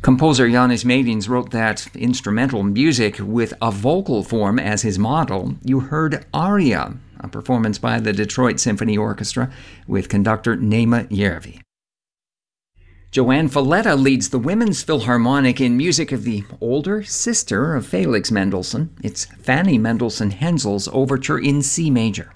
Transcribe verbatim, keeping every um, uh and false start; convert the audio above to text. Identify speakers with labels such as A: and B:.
A: Composer Janis Meidings wrote that instrumental music with a vocal form as his model. You heard Aria, a performance by the Detroit Symphony Orchestra with conductor Nema Järvi. Joanne Falletta leads the Women's Philharmonic in music of the older sister of Felix Mendelssohn. It's Fanny Mendelssohn Hensel's Overture in C major.